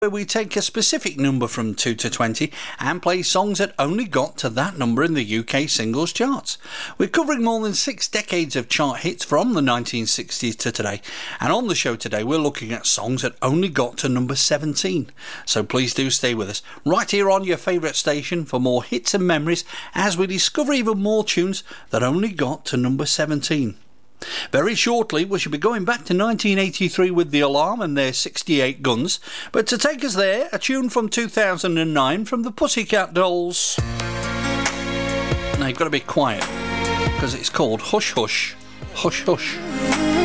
where we take a specific number from 2 to 20 and play songs that only got to that number in the UK singles charts. We're covering more than 6 decades of chart hits from the 1960s to today, and on the show today we're looking at songs that only got to number 17. So please do stay with us right here on your favourite station for more hits and memories as we discover even more tunes that only got to number 17. Very shortly, we shall be going back to 1983 with The Alarm and their 68 Guns, but to take us there, a tune from 2009 from the Pussycat Dolls. Now you've got to be quiet, because it's called Hush Hush, Hush Hush.